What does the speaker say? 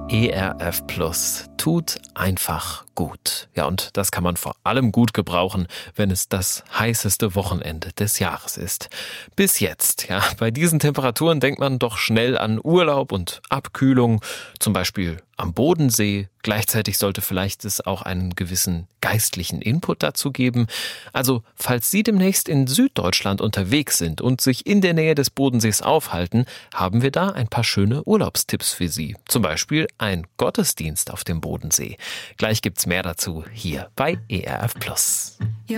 ERF Plus tut einfach gut. Ja, und das kann man vor allem gut gebrauchen, wenn es das heißeste Wochenende des Jahres ist. Bis jetzt, ja, bei diesen Temperaturen denkt man doch schnell an Urlaub und Abkühlung, zum Beispiel am Bodensee. Gleichzeitig sollte vielleicht es auch einen gewissen geistlichen Input dazu geben. Also, falls Sie demnächst in Süddeutschland unterwegs sind und sich in der Nähe des Bodensees aufhalten, haben wir da ein paar schöne Urlaubstipps für Sie. Zum Beispiel ein Gottesdienst auf dem Bodensee. Gleich gibt's mehr dazu hier bei ERF Plus.